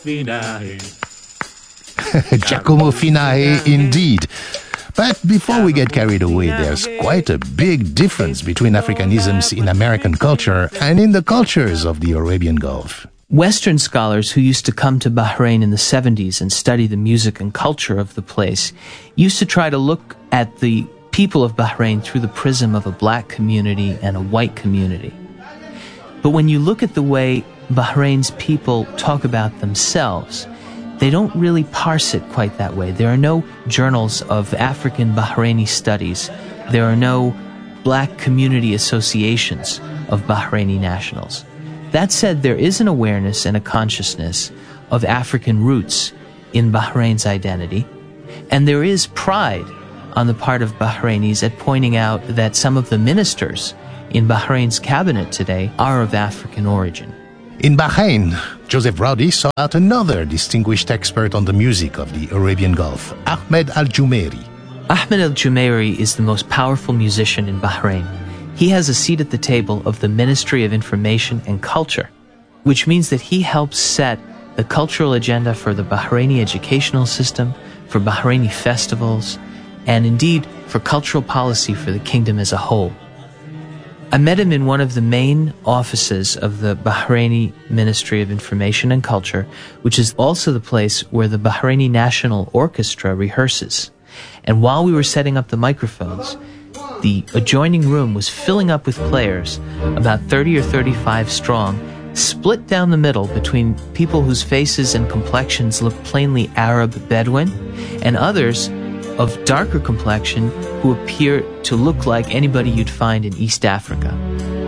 Giacomo Finahe indeed. But before we get carried away, there's quite a big difference between Africanisms in American culture and in the cultures of the Arabian Gulf. Western scholars who used to come to Bahrain in the 70s and study the music and culture of the place used to try to look at the people of Bahrain through the prism of a black community and a white community. But when you look at the way Bahrain's people talk about themselves, they don't really parse it quite that way. There are no journals of African Bahraini studies. There are no black community associations of Bahraini nationals. That said, there is an awareness and a consciousness of African roots in Bahrain's identity, and there is pride on the part of Bahrainis at pointing out that some of the ministers in Bahrain's cabinet today are of African origin. In Bahrain, Joseph Rowdy sought out another distinguished expert on the music of the Arabian Gulf, Ahmed Al-Jumairi. Ahmed Al-Jumairi is the most powerful musician in Bahrain. He has a seat at the table of the Ministry of Information and Culture, which means that he helps set the cultural agenda for the Bahraini educational system, for Bahraini festivals, and indeed for cultural policy for the kingdom as a whole. I met him in one of the main offices of the Bahraini Ministry of Information and Culture, which is also the place where the Bahraini National Orchestra rehearses. And while we were setting up the microphones, the adjoining room was filling up with players, about 30 or 35 strong, split down the middle between people whose faces and complexions look plainly Arab Bedouin, and others of darker complexion who appear to look like anybody you'd find in East Africa.